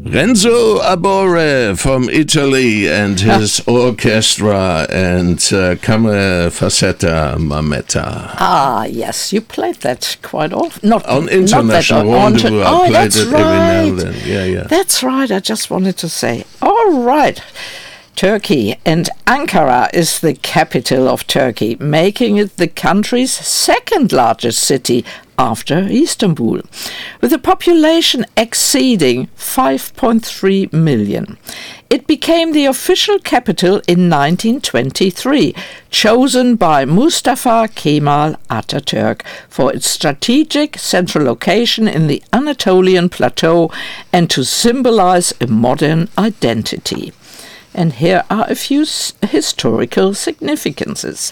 Renzo Arbore from Italy and his orchestra and Camera Mameta. Ah, yes, you played that quite often. Not on International Rendezvous, I played it every now and then. Yeah. That's right, I just wanted to say. All right. Turkey, and Ankara is the capital of Turkey, making it the country's second largest city after Istanbul, with a population exceeding 5.3 million. It became the official capital in 1923, chosen by Mustafa Kemal Atatürk for its strategic central location in the Anatolian Plateau and to symbolize a modern identity. And here are a few historical significances.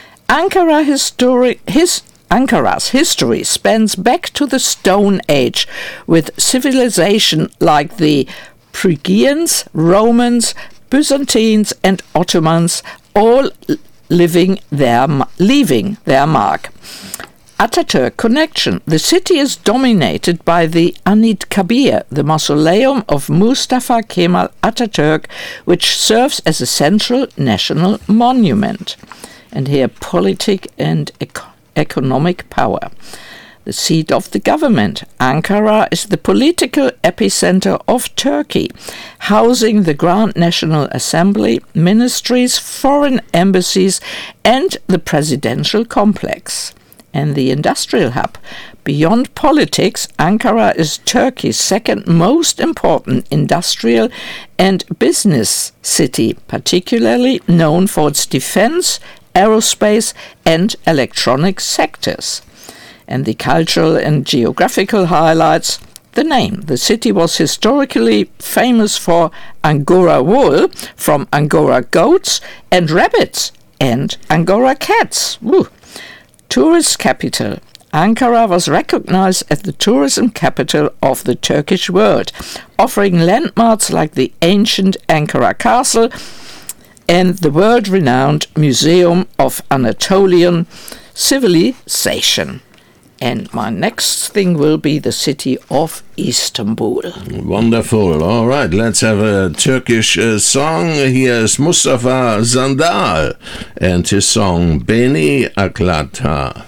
Ankara's history spans back to the Stone Age, with civilization like the Phrygians, Romans, Byzantines and Ottomans all leaving their mark. Atatürk connection. The city is dominated by the Anıt Kabir, the mausoleum of Mustafa Kemal Atatürk, which serves as a central national monument. And here, politic and economic power. The seat of the government. Ankara is the political epicenter of Turkey, housing the Grand National Assembly, ministries, foreign embassies, and the presidential complex. And the industrial hub. Beyond politics, Ankara is Turkey's second most important industrial and business city, particularly known for its defense, aerospace and electronic sectors. And the cultural and geographical highlights. The name. The city was historically famous for Angora wool from Angora goats and rabbits and Angora cats. Woo. Tourist capital. Ankara was recognized as the tourism capital of the Turkish world, offering landmarks like the ancient Ankara Castle and the world-renowned Museum of Anatolian Civilization. And my next thing will be the city of Istanbul. Wonderful. All right, let's have a Turkish song. Here's Mustafa Sandal and his song Beni Aklata.